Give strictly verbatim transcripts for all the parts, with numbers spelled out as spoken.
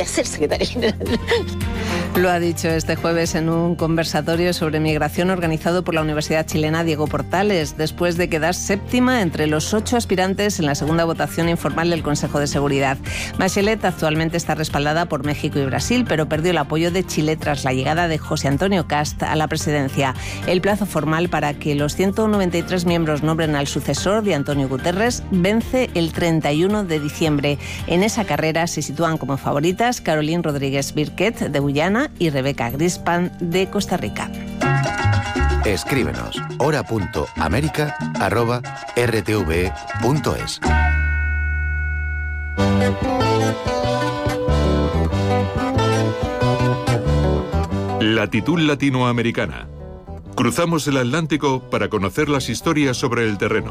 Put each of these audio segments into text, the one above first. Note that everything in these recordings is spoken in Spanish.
voy a ser secretaria general. Lo ha dicho este jueves en un conversatorio sobre migración organizado por la Universidad Chilena Diego Portales, después de quedar séptima entre los ocho aspirantes en la segunda votación informal del Consejo de Seguridad. Bachelet actualmente está respaldada por México y Brasil, pero perdió el apoyo de Chile tras la llegada de José Antonio Kast a la presidencia. El plazo formal para que los ciento noventa y tres miembros nombren al sucesor de Antonio Guterres vence el treinta y uno de diciembre. En esa carrera se sitúan como favoritas Caroline Rodríguez Birquet, de Guyana, y Rebeca Grispan, de Costa Rica. Escríbenos hora punto américa arroba r t v e punto es. Latitud latinoamericana. Cruzamos el Atlántico para conocer las historias sobre el terreno.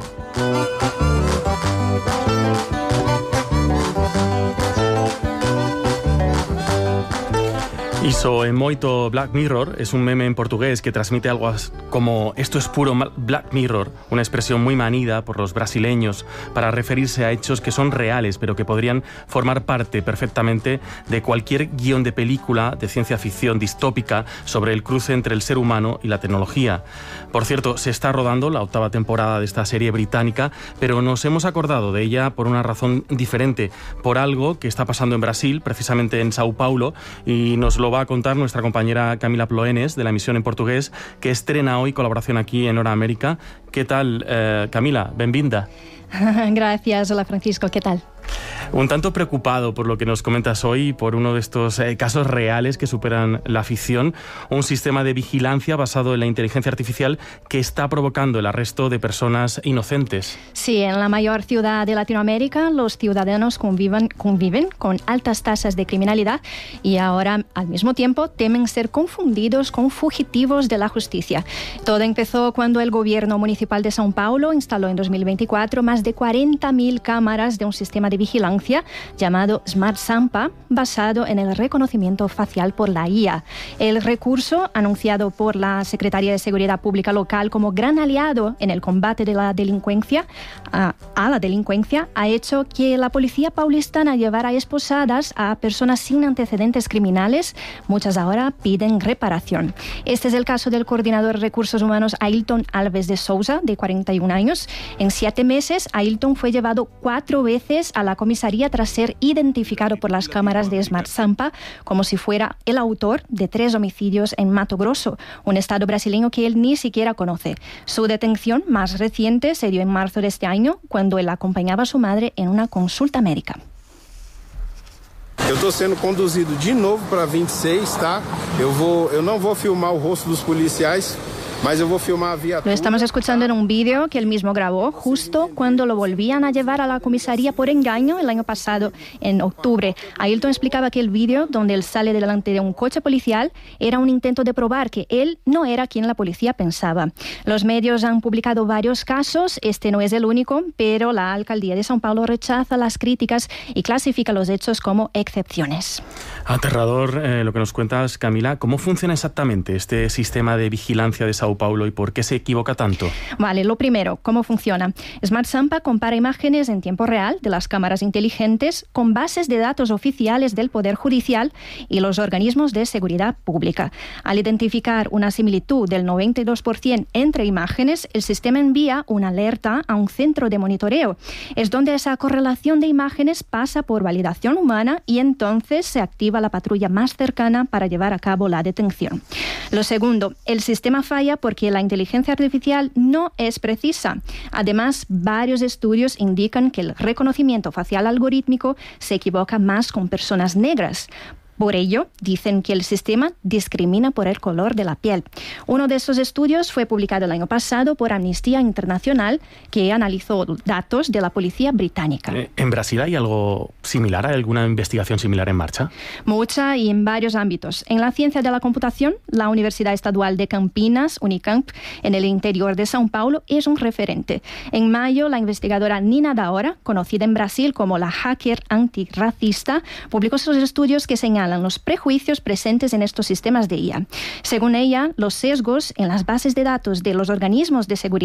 Iso é moito Black Mirror es un meme en portugués que transmite algo como esto es puro Black Mirror, una expresión muy manida por los brasileños para referirse a hechos que son reales pero que podrían formar parte perfectamente de cualquier guión de película de ciencia ficción distópica sobre el cruce entre el ser humano y la tecnología. Por cierto, se está rodando la octava temporada de esta serie británica, pero nos hemos acordado de ella por una razón diferente, por algo que está pasando en Brasil, precisamente en Sao Paulo, y nos lo va a contar nuestra compañera Camila Ploenes, de la emisión en portugués, que estrena hoy colaboración aquí en Hora América. ¿Qué tal, eh, Camila? Benvinda. Gracias. Hola, Francisco. ¿Qué tal? Un tanto preocupado por lo que nos comentas hoy, por uno de estos eh, casos reales que superan la ficción, un sistema de vigilancia basado en la inteligencia artificial que está provocando el arresto de personas inocentes. Sí, en la mayor ciudad de Latinoamérica los ciudadanos conviven, conviven con altas tasas de criminalidad y ahora al mismo tiempo temen ser confundidos con fugitivos de la justicia. Todo empezó cuando el gobierno municipal de São Paulo instaló en dos mil veinticuatro más de cuarenta mil cámaras de un sistema de vigilancia llamado Smart Sampa, basado en el reconocimiento facial por la I A. El recurso, anunciado por la Secretaría de Seguridad Pública local como gran aliado en el combate de la delincuencia, a, a la delincuencia, ha hecho que la policía paulistana llevara esposadas a personas sin antecedentes criminales. Muchas ahora piden reparación. Este es el caso del coordinador de recursos humanos Ailton Alves de Souza, de cuarenta y un años. En siete meses, Ailton fue llevado cuatro veces a la comisaría tras ser identificado por las cámaras de Smart Sampa como si fuera el autor de tres homicidios en Mato Grosso, un estado brasileño que él ni siquiera conoce. Su detención más reciente se dio en marzo de este año, cuando él acompañaba a su madre en una consulta médica. Eu estou sendo conduzido de novo para veinte e seis, tá? Eu vou, eu não vou filmar o rosto dos policiais. Lo estamos escuchando en un vídeo que él mismo grabó justo cuando lo volvían a llevar a la comisaría por engaño el año pasado, en octubre. Ailton explicaba que el vídeo, donde él sale delante de un coche policial, era un intento de probar que él no era quien la policía pensaba. Los medios han publicado varios casos, este no es el único, pero la alcaldía de São Paulo rechaza las críticas y clasifica los hechos como excepciones. Aterrador eh, lo que nos cuentas, Camila. ¿Cómo funciona exactamente este sistema de vigilancia de Sao Paulo y por qué se equivoca tanto? Vale, lo primero, ¿cómo funciona? Smart Sampa compara imágenes en tiempo real de las cámaras inteligentes con bases de datos oficiales del Poder Judicial y los organismos de seguridad pública. Al identificar una similitud del noventa y dos por ciento entre imágenes, el sistema envía una alerta a un centro de monitoreo. Es donde esa correlación de imágenes pasa por validación humana y entonces se activa la patrulla más cercana para llevar a cabo la detención. Lo segundo, el sistema falla porque la inteligencia artificial no es precisa. Además, varios estudios indican que el reconocimiento facial algorítmico se equivoca más con personas negras. Por ello, dicen que el sistema discrimina por el color de la piel. Uno de esos estudios fue publicado el año pasado por Amnistía Internacional, que analizó datos de la policía británica. ¿En Brasil hay algo similar? ¿Hay alguna investigación similar en marcha? Mucha, y en varios ámbitos. En la ciencia de la computación, la Universidad Estadual de Campinas, Unicamp, en el interior de São Paulo, es un referente. En mayo, la investigadora Nina Daora, conocida en Brasil como la hacker antirracista, publicó sus estudios que señalan los prejuicios presentes en estos sistemas de I A. Según ella, los sesgos en las bases de datos de los organismos de seguridad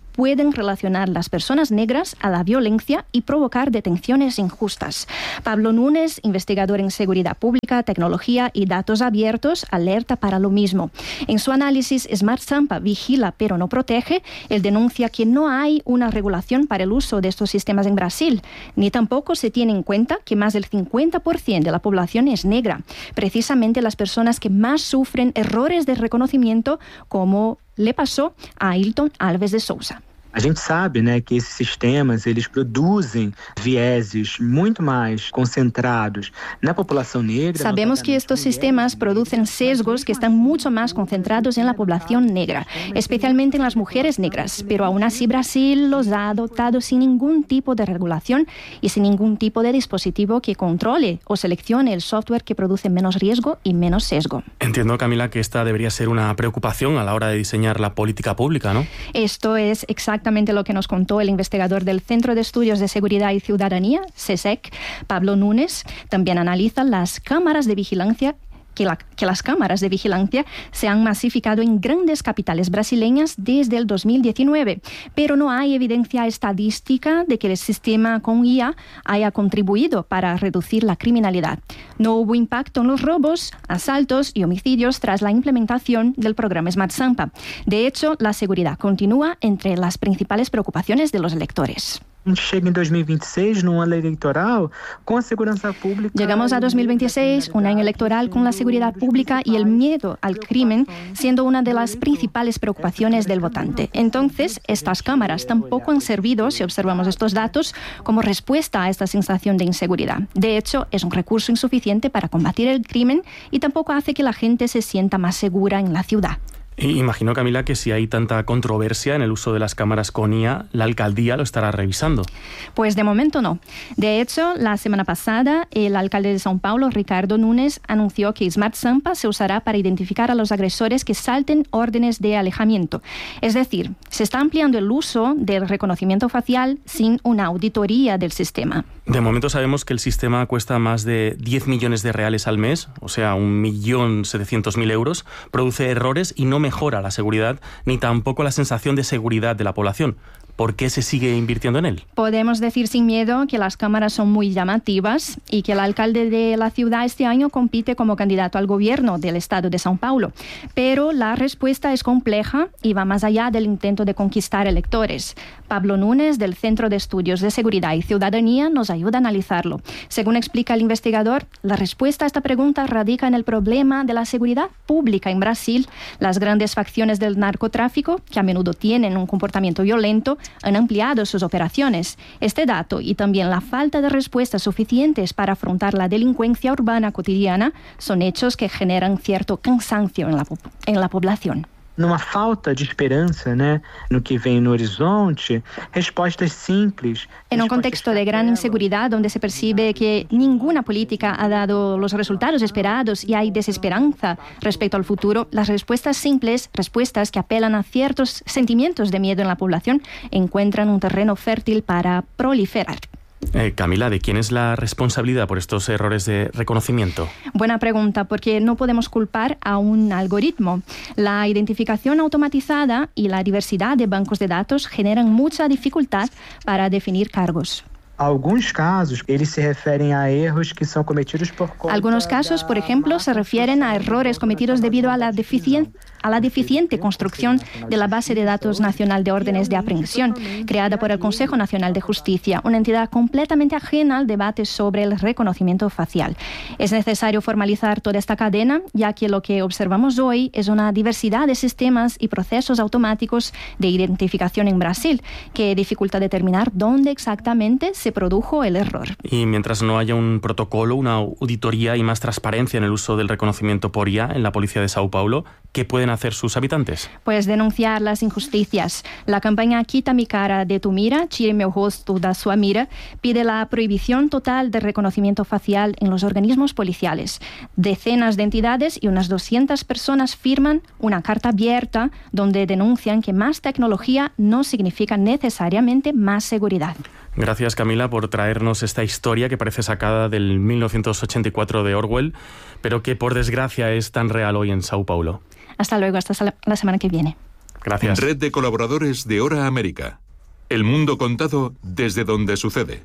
pueden relacionar las personas negras a la violencia y provocar detenciones injustas. Pablo Núñez, investigador en seguridad pública, tecnología y datos abiertos, alerta para lo mismo. En su análisis, Smart Sampa vigila pero no protege. Él denuncia que no hay una regulación para el uso de estos sistemas en Brasil, ni tampoco se tiene en cuenta que más del cincuenta por ciento de la población es negra, precisamente las personas que más sufren errores de reconocimiento, como le pasó a Ailton Alves de Souza. A gente sabe, né, que esses sistemas eles produzem vieses muito mais concentrados na população negra. Sabemos que estos sistemas producen sesgos que están mucho más concentrados en la población negra, especialmente en las mujeres negras, pero aún así Brasil los ha adoptado sin ningún tipo de regulación y sin ningún tipo de dispositivo que controle o seleccione el software que produce menos riesgo y menos sesgo. Entiendo, Camila, que esta debería ser una preocupación a la hora de diseñar la política pública, ¿no? Esto es exactamente Exactamente lo que nos contó el investigador del Centro de Estudios de Seguridad y Ciudadanía, C E S E C, Pablo Núñez. También analiza las cámaras de vigilancia Que, la, que las cámaras de vigilancia se han masificado en grandes capitales brasileñas desde el dos mil diecinueve, pero no hay evidencia estadística de que el sistema con I A haya contribuido para reducir la criminalidad. No hubo impacto en los robos, asaltos y homicidios tras la implementación del programa Smart Sampa. De hecho, la seguridad continúa entre las principales preocupaciones de los electores. Llega en dos mil veintiséis, no año electoral, con la seguridad pública. Llegamos a dos mil veintiséis, un año electoral con la seguridad pública y el miedo al crimen siendo una de las principales preocupaciones del votante. Entonces, estas cámaras tampoco han servido, si observamos estos datos, como respuesta a esta sensación de inseguridad. De hecho, es un recurso insuficiente para combatir el crimen y tampoco hace que la gente se sienta más segura en la ciudad. Imagino, Camila, que si hay tanta controversia en el uso de las cámaras con I A, la alcaldía lo estará revisando. Pues de momento no. De hecho, la semana pasada, el alcalde de São Paulo, Ricardo Nunes, anunció que Smart Sampa se usará para identificar a los agresores que salten órdenes de alejamiento. Es decir, se está ampliando el uso del reconocimiento facial sin una auditoría del sistema. De momento sabemos que el sistema cuesta más de diez millones de reales al mes, o sea, un millón setecientos mil euros, produce errores y no mejora la seguridad ni tampoco la sensación de seguridad de la población. ¿Por qué se sigue invirtiendo en él? Podemos decir sin miedo que las cámaras son muy llamativas y que el alcalde de la ciudad este año compite como candidato al gobierno del estado de São Paulo. Pero la respuesta es compleja y va más allá del intento de conquistar electores. Pablo Núñez, del Centro de Estudios de Seguridad y Ciudadanía, nos ayuda a analizarlo. Según explica el investigador, la respuesta a esta pregunta radica en el problema de la seguridad pública en Brasil. Las grandes facciones del narcotráfico, que a menudo tienen un comportamiento violento, han ampliado sus operaciones. Este dato y también la falta de respuestas suficientes para afrontar la delincuencia urbana cotidiana son hechos que generan cierto cansancio en la, en la población. Numa falta de esperança, né, no que vem no horizonte, respostas simples. En un contexto de gran inseguridad, donde se percibe que ninguna política ha dado los resultados esperados y hay desesperanza respecto al futuro, las respuestas simples, respuestas que apelan a ciertos sentimientos de miedo en la población, encuentran un terreno fértil para proliferar. Eh, Camila, ¿de quién es la responsabilidad por estos errores de reconocimiento? Buena pregunta, porque no podemos culpar a un algoritmo. La identificación automatizada y la diversidad de bancos de datos generan mucha dificultad para definir cargos. Algunos casos, eles se referem a erros que son cometidos por conta. Algunos casos, por ejemplo, se refieren a errores cometidos debido a la, deficien- a la deficiente construcción de la base de datos nacional de órdenes de aprehensión, creada por el Consejo Nacional de Justicia, una entidad completamente ajena al debate sobre el reconocimiento facial. Es necesario formalizar toda esta cadena, ya que lo que observamos hoy es una diversidad de sistemas y procesos automáticos de identificación en Brasil, que dificulta determinar dónde exactamente se produjo el error. Y mientras no haya un protocolo, una auditoría y más transparencia en el uso del reconocimiento por I A en la policía de São Paulo, ¿qué pueden hacer sus habitantes? Pues denunciar las injusticias. La campaña Quita mi cara de tu mira, tire meu rosto da sua mira, pide la prohibición total de reconocimiento facial en los organismos policiales. Decenas de entidades y unas doscientas personas firman una carta abierta donde denuncian que más tecnología no significa necesariamente más seguridad. Gracias, Camila, por traernos esta historia que parece sacada del mil novecientos ochenta y cuatro de Orwell, pero que por desgracia es tan real hoy en São Paulo. Hasta luego, hasta la semana que viene. Gracias. Red de colaboradores de Hora América. El mundo contado desde donde sucede.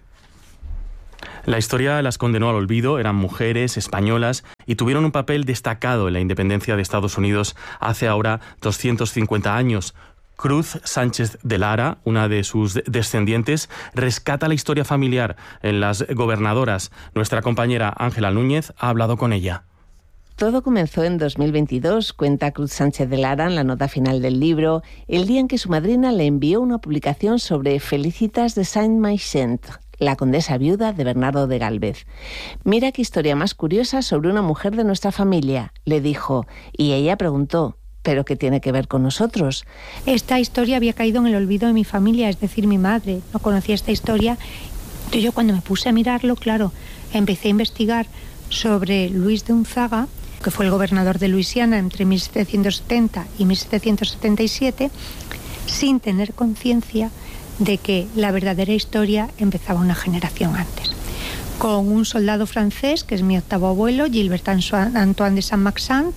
La historia las condenó al olvido, eran mujeres españolas y tuvieron un papel destacado en la independencia de Estados Unidos hace ahora doscientos cincuenta años. Cruz Sánchez de Lara, una de sus descendientes, rescata la historia familiar en Las Gobernadoras. Nuestra compañera Ángela Núñez ha hablado con ella. Todo comenzó en dos mil veintidós, cuenta Cruz Sánchez de Lara en la nota final del libro, el día en que su madrina le envió una publicación sobre Felicitas de Saint-Maixent, la condesa viuda de Bernardo de Gálvez. Mira qué historia más curiosa sobre una mujer de nuestra familia, le dijo, y ella preguntó, ¿pero qué tiene que ver con nosotros? Esta historia había caído en el olvido de mi familia, es decir, mi madre no conocía esta historia. Entonces yo cuando me puse a mirarlo, claro, empecé a investigar sobre Luis de Unzaga, que fue el gobernador de Luisiana entre mil setecientos setenta y mil setecientos setenta y siete, sin tener conciencia de que la verdadera historia empezaba una generación antes. Con un soldado francés, que es mi octavo abuelo, Gilbert Antoine de Saint-Maixent,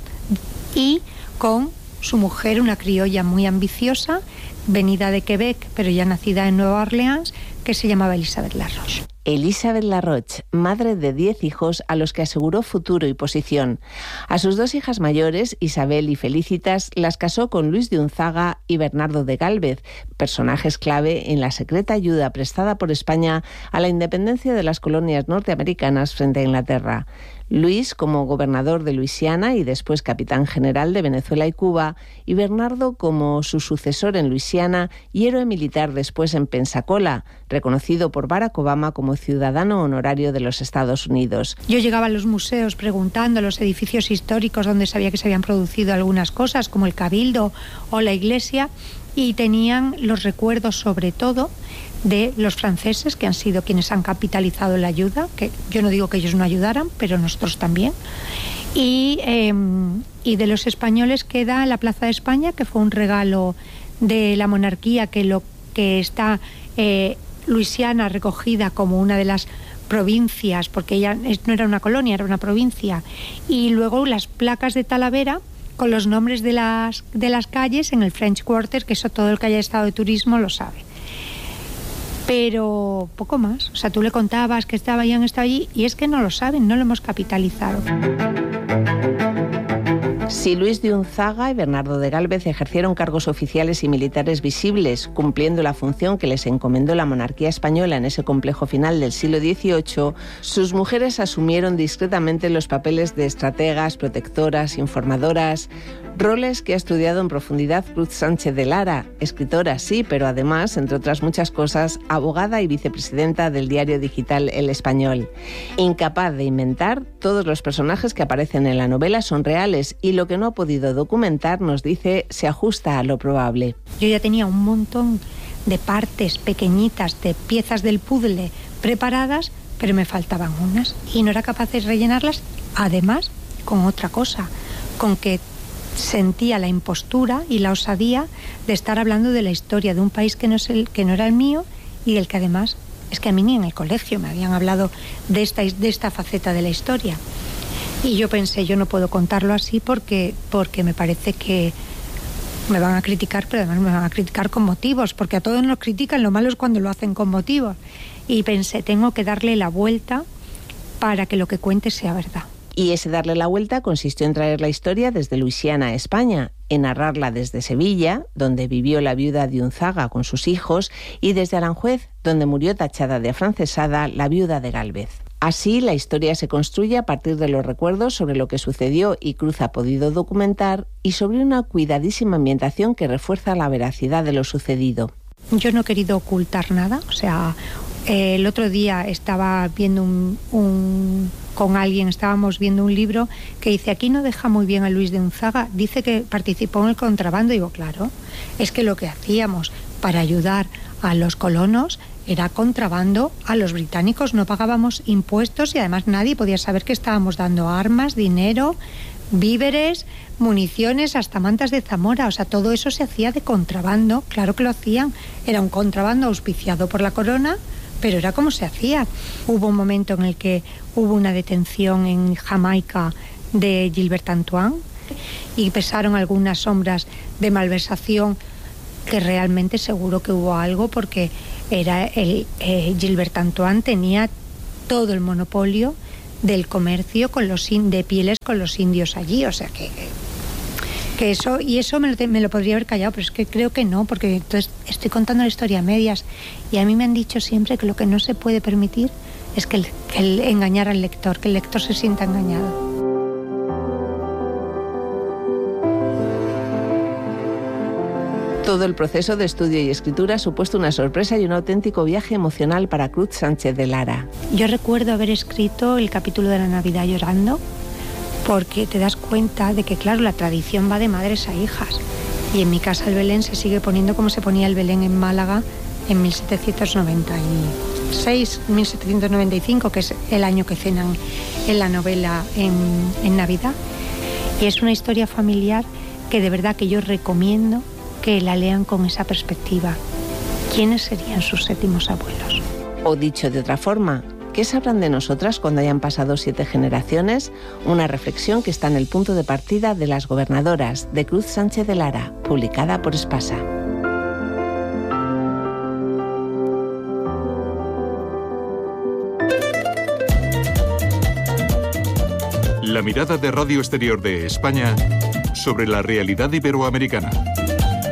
y con su mujer, una criolla muy ambiciosa, venida de Quebec, pero ya nacida en Nueva Orleans, que se llamaba Elizabeth Laroche. Elizabeth Laroche, madre de diez hijos a los que aseguró futuro y posición. A sus dos hijas mayores, Isabel y Felicitas, las casó con Luis de Unzaga y Bernardo de Gálvez, personajes clave en la secreta ayuda prestada por España a la independencia de las colonias norteamericanas frente a Inglaterra. Luis como gobernador de Luisiana y después capitán general de Venezuela y Cuba, y Bernardo como su sucesor en Luisiana y héroe militar después en Pensacola, reconocido por Barack Obama como ciudadano honorario de los Estados Unidos. Yo llegaba a los museos preguntando a los edificios históricos donde sabía que se habían producido algunas cosas, como el Cabildo o la iglesia, y tenían los recuerdos sobre todo de los franceses, que han sido quienes han capitalizado la ayuda, que yo no digo que ellos no ayudaran, pero nosotros también, y, eh, y de los españoles queda la Plaza de España, que fue un regalo de la monarquía, que, lo, que está eh, Luisiana recogida como una de las provincias, porque ella no era una colonia, era una provincia, y luego las placas de Talavera con los nombres de las, de las calles en el French Quarter, que eso todo el que haya estado de turismo lo sabe. Pero poco más. O sea, tú le contabas que estaba y han estado allí, y es que no lo saben, no lo hemos capitalizado. Si Luis de Unzaga y Bernardo de Gálvez ejercieron cargos oficiales y militares visibles, cumpliendo la función que les encomendó la monarquía española en ese complejo final del siglo dieciocho, sus mujeres asumieron discretamente los papeles de estrategas, protectoras, informadoras, roles que ha estudiado en profundidad Cruz Sánchez de Lara, escritora sí, pero además, entre otras muchas cosas, abogada y vicepresidenta del diario digital El Español. Incapaz de inventar, todos los personajes que aparecen en la novela son reales y lo que no ha podido documentar, nos dice, se ajusta a lo probable. Yo ya tenía un montón de partes pequeñitas, de piezas del puzzle preparadas, pero me faltaban unas y no era capaz de rellenarlas, además con otra cosa, con que sentía la impostura y la osadía de estar hablando de la historia de un país que no, es el, que no era el mío y del que además es que a mí ni en el colegio me habían hablado de esta, de esta faceta de la historia. Y yo pensé, yo no puedo contarlo así porque, porque me parece que me van a criticar, pero además me van a criticar con motivos, porque a todos nos critican, lo malo es cuando lo hacen con motivos. Y pensé, tengo que darle la vuelta para que lo que cuente sea verdad. Y ese darle la vuelta consistió en traer la historia desde Luisiana a España, en narrarla desde Sevilla, donde vivió la viuda de Unzaga con sus hijos, y desde Aranjuez, donde murió tachada de afrancesada la viuda de Gálvez. Así, la historia se construye a partir de los recuerdos sobre lo que sucedió y Cruz ha podido documentar, y sobre una cuidadísima ambientación que refuerza la veracidad de lo sucedido. Yo no he querido ocultar nada, o sea, eh, el otro día estaba viendo un, un, con alguien, estábamos viendo un libro que dice, aquí no deja muy bien a Luis de Unzaga, dice que participó en el contrabando. Y digo, claro, es que lo que hacíamos para ayudar a los colonos era contrabando a los británicos, no pagábamos impuestos y además nadie podía saber que estábamos dando armas, dinero, víveres, municiones, hasta mantas de Zamora. O sea, todo eso se hacía de contrabando, claro que lo hacían, era un contrabando auspiciado por la corona, pero era como se hacía. Hubo un momento en el que hubo una detención en Jamaica de Gilbert Antoine, y pesaron algunas sombras de malversación, que realmente seguro que hubo algo, porque era el eh, Gilbert Antoine tenía todo el monopolio del comercio con los in, de pieles con los indios allí, o sea que, que eso, y eso me lo, me lo podría haber callado, pero es que creo que no, porque entonces estoy contando la historia a medias, y a mí me han dicho siempre que lo que no se puede permitir es que el, que el engañar al lector, que el lector se sienta engañado. Todo el proceso de estudio y escritura ha supuesto una sorpresa y un auténtico viaje emocional para Cruz Sánchez de Lara. Yo recuerdo haber escrito el capítulo de la Navidad llorando, porque te das cuenta de que, claro, la tradición va de madres a hijas. Y en mi casa el Belén se sigue poniendo como se ponía el Belén en Málaga en mil setecientos noventa y seis, mil setecientos noventa y cinco, que es el año que cenan en la novela en, en Navidad. Y es una historia familiar que de verdad que yo recomiendo que la lean con esa perspectiva. ¿Quiénes serían sus séptimos abuelos? O dicho de otra forma, ¿qué sabrán de nosotras cuando hayan pasado siete generaciones? Una reflexión que está en el punto de partida de Las gobernadoras, de Cruz Sánchez de Lara, publicada por Espasa. La mirada de Radio Exterior de España sobre la realidad iberoamericana.